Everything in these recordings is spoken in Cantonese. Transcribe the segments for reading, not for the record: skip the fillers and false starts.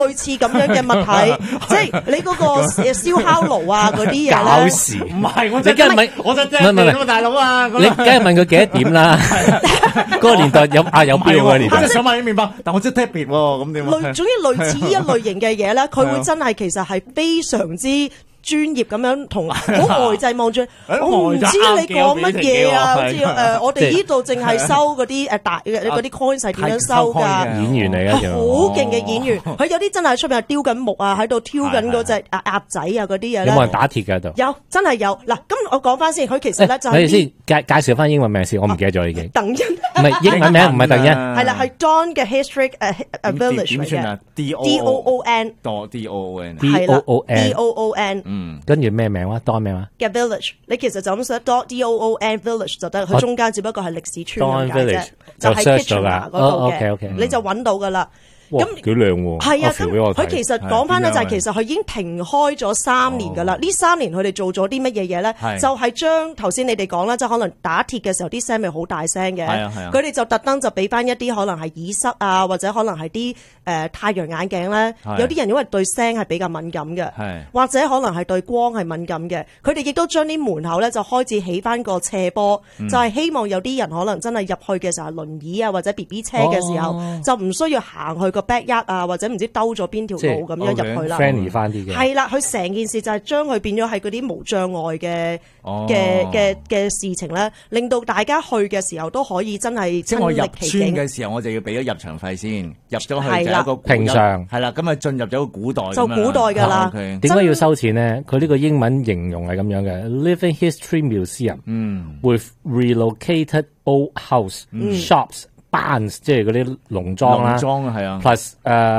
類似咁樣嘅物體，即係你嗰個燒烤爐啊嗰啲嘢咧。 搞事， 唔係，我你梗係問， 我就聽你咁大佬啊！ 你梗係問佢幾多點啦？嗰個年代有有標嘅年代我真係。想買啲麵包，但我真係 tap 喎，咁點啊？ 總之類似呢一類型嘅嘢咧，佢會真係其實係非常之專業咁樣同好呆滯望住，我唔知你講乜嘢啊！好似我哋呢度淨係收嗰啲大嗰啲 coin 係點樣收㗎？ 演員嚟嘅， 好勁嘅演員，佢有啲真係喺出邊係雕緊木啊，喺度挑緊嗰隻鴨仔啊嗰啲嘢咧。 有冇人打鐵㗎度？ 有，真係有。嗱，咁我講翻先，佢其實咧就係你先介紹翻英文名先，我唔記得咗已經。 鄧欣唔係英文名，唔係鄧欣。 係啦，係 Dawn 嘅 Historic Village 嚟嘅。 D D O O N D O O N 係啦 D O O N 跟住咩名話？當咩話？ 嘅 village，你其實就咁寫 D O O N village 就得，佢中間只不過係歷史村咁解啫，就喺 Kitchener 嗰度嘅，你就揾到噶啦。 咁幾靚喎！ 係啊，咁佢其實講翻咧就係其實佢已經停開咗3年噶啦。呢3年佢哋做咗啲乜嘢嘢咧？就係將頭先你哋講啦，即係可能打鐵嘅時候啲聲咪好大聲嘅。佢哋就特登就俾翻一啲可能係耳塞啊，或者可能係啲太陽眼鏡咧。有啲人因為對聲係比較敏感嘅，或者可能係對光係敏感嘅，佢哋亦都將啲門口咧就開始起翻個斜坡，就係希望有啲人可能真係入去嘅時候輪椅啊或者 BB 車嘅時候，就唔需要行去個backyard 啊，或者唔知兜咗邊條路咁樣入去啦。 friendly 翻啲嘅。係啦，佢成件事就係將佢變咗係嗰啲無障礙嘅事情咧，令到大家去嘅時候都可以真係即係我入親歷其境。 村嘅時候，我就要俾咗入場費先，入咗去就一個平常係啦，咁啊進入咗個古代就古代㗎啦。 點解要收錢咧？佢呢個英文形容係咁樣嘅 ，Living History Museum with relocated old house shops。barns 即係嗰啲農莊啦， 農莊係啊 ，plus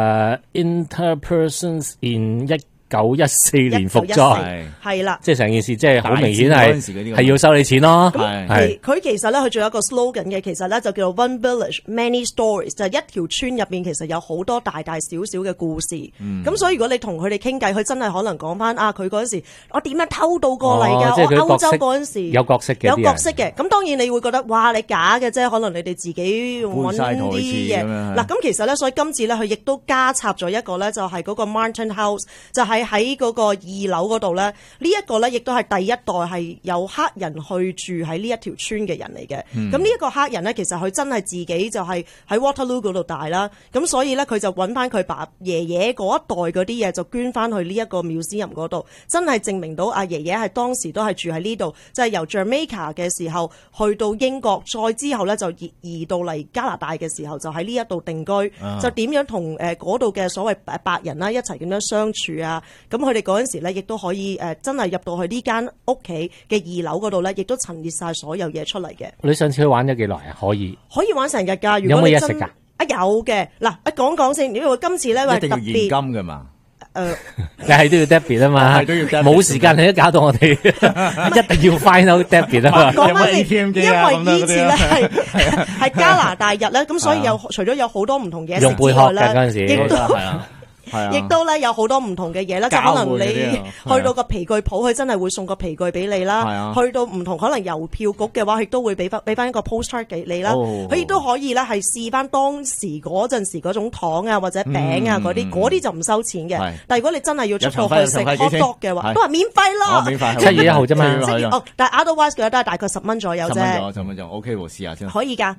interpersons in 1914年復裝， 係啦， 即係成件事即係好明顯係要收你錢咯。 係佢其實咧，佢仲有一個 slogan 嘅，其實咧就叫做 One Village Many Stories，就係一條村入邊其實有好多大大小小嘅故事。咁所以如果你同佢哋傾偈，佢真係可能講翻啊，佢嗰陣時我點樣偷渡過嚟㗎？我歐洲嗰陣時有角色嘅， 有角色嘅。咁當然你會覺得哇，你假嘅啫，可能你哋自己揾啲嘢。嗱，咁其實咧，所以今次咧，佢亦都加插咗一個咧，就係嗰個 Martin House，就係喺嗰個2樓嗰度咧，呢一個咧亦都係第一代係有黑人去住喺呢一條村嘅人嚟嘅。咁呢一個黑人咧，其實佢真係自己就係喺 Waterloo 嗰度大啦。咁所以咧，佢就揾翻佢爺爺嗰一代嗰啲嘢，就捐翻去呢一個 museum 嗰度，真係證明到阿爺爺係當時都係住喺呢度，就係由 Jamaica 嘅時候去到英國，再之後咧就移到嚟加拿大嘅時候，就喺呢一度定居，就點樣同嗰度嘅所謂白人啦一齊咁樣相處啊。咁佢哋嗰陣時咧，亦都可以真係入到去呢間屋企嘅2樓嗰度咧，亦都陳列晒所有嘢出嚟嘅。 你上次去玩咗幾耐啊？可以玩成日㗎。 有冇嘢食㗎？ 有嘅。嗱，講先，因為今次咧， 一定要現金㗎嘛。 你係都要 debit 啊嘛，冇時間你都搞到我哋一定要 find out debit 啊嘛。 講翻你，因為呢次咧係加拿大日咧，咁所以除咗有好多唔同嘢食之外咧，亦都亦都咧有好多唔同嘅嘢啦，就可能你去到個皮具鋪，佢真係會送個皮具俾你啦。去到唔同可能郵票局嘅話，亦都會俾翻一個 postcard 俾你啦。佢亦都可以咧係試翻當時嗰陣時嗰種糖啊或者餅啊嗰啲就唔收錢嘅。但係如果你真係要出到去食 hot dog 嘅話，都係免費咯。 免費7月1號啫嘛。 但係 otherwise 嘅都係大概10蚊左右啫。 10蚊就 OK 喎，試下先。 可以㗎。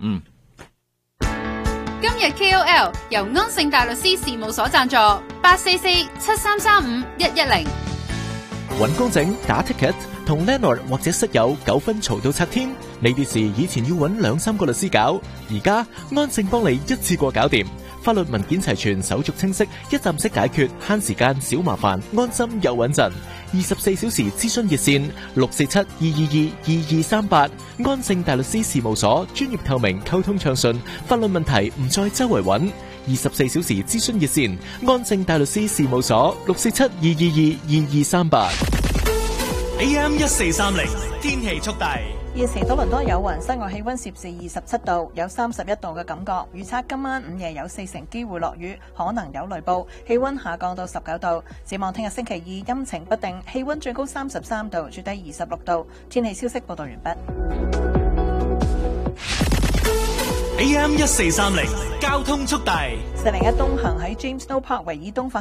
今日 KOL 由安盛大律師事務所贊助，844-7335-110。 揾工整打 ticket， 同 landlord 或者室友糾紛嘈到拆天，呢啲事以前要揾2-3個律師搞，而家安盛幫你一次過搞掂。法律文件齊全，手續清晰，一站式解決，慳時間少麻煩，安心又穩陣。24小時諮詢熱線647-222-2238，安盛大律師事務所，專業透明，溝通暢順，法律問題唔再周圍揾。24小時諮詢熱線，安盛大律師事務所647-222-2238。 AM 1430天氣速遞。 現時多倫多有雲，室外氣溫攝氏27度，有31度嘅感覺。預測今晚午夜有40%機會落雨，可能有雷暴，氣溫下降到19度。展望聽日星期2陰晴不定，氣溫最高33度，最低26度。天氣消息報道完畢。 AM 1430交通速遞。 401東行喺 James Snow Park 維爾東發